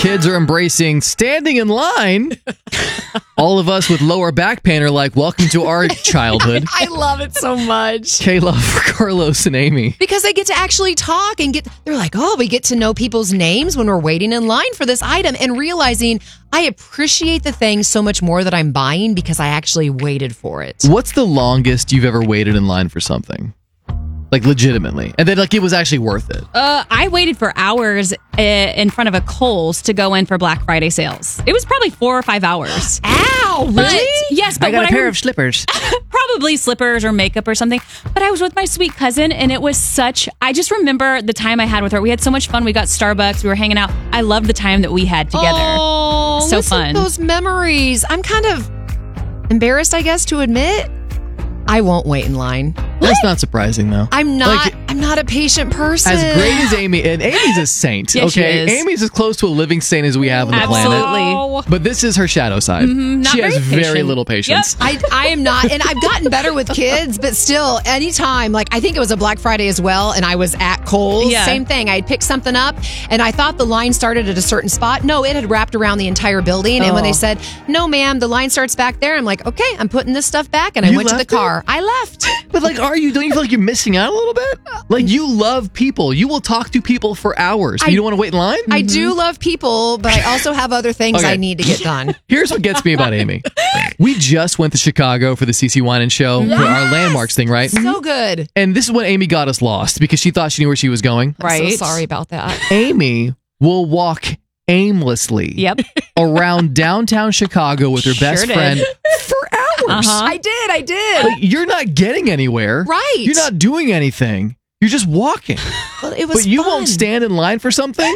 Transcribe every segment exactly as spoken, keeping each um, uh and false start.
Kids are embracing standing in line. All of us with lower back pain are like, welcome to our childhood. I love it so much. Kayla, Carlos, and Amy. Because they get to actually talk and get, they're like, oh, we get to know people's names when we're waiting in line for this item and realizing I appreciate the thing so much more that I'm buying because I actually waited for it. What's the longest you've ever waited in line for something? Like, legitimately. And then, like, it was actually worth it. Uh, I waited for hours uh, in front of a Kohl's to go in for Black Friday sales. It was probably four or five hours. Ow, But, really? yes, but I got what a pair I, of slippers. probably slippers or makeup or something. But I was with my sweet cousin, and it was such... I just remember the time I had with her. We had so much fun. We got Starbucks. We were hanging out. I loved the time that we had together. Oh, so listen fun. to those memories. I'm kind of embarrassed, I guess, to admit I won't wait in line. That's not surprising, though. I'm not. Like, I'm not a patient person. as great as Amy, and Amy's a saint, Yeah, she okay? is. Amy's as close to a living saint as we have on the Absolutely. planet. But this is her shadow side. Mm-hmm, not she has very very patient. little patience. I, I am not, and I've gotten better with kids, but still, anytime, like I think it was a Black Friday as well, and I was at Kohl's, Yeah. same thing. I had picked something up, and I thought the line started at a certain spot. No, it had wrapped around the entire building, and when Oh. they said, no ma'am, the line starts back there, I'm like, okay, I'm putting this stuff back, and I You went to the left it? car. I left. But, like, are you, don't you feel like you're missing out a little bit? Like, you love people. You will talk to people for hours. but I- you don't want to wait in line? I do love people, but I also have other things Okay. I need to get done. Here's what gets me about Amy. We just went to Chicago for the C C Wine and Show, for our landmarks thing, right? So good. And this is when Amy got us lost because she thought she knew where she was going. I'm Right. so sorry about that. Amy will walk aimlessly Yep. around downtown Chicago with her best Sure did. friend for hours. Uh-huh. I did. I did. Like, you're not getting anywhere. Right. You're not doing anything. You're just walking. Well, it was But you fun. won't stand in line for something?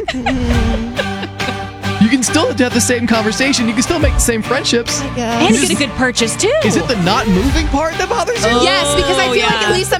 You can still have the same conversation. You can still make the same friendships. I guess. And get a good purchase, too. Is it the not moving part that bothers you? Yes, because I Oh, feel like yeah. at least